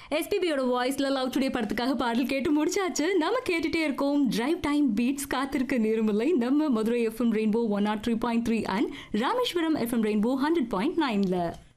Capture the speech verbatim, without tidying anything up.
எஸ்பிபியோட வாய்ஸ்ல love today படத்துக்காக பாடல் கேட்டு முடிச்சாச்சு. நம்ம கேட்டுட்டே இருக்கோம் டிரைவ் டைம் பீட்ஸ். காத்திருக்க நேரமில்லை நம்ம Madurai FM rainbow one not three point three and Rameswaram FM rainbow hundred point நைன்ல.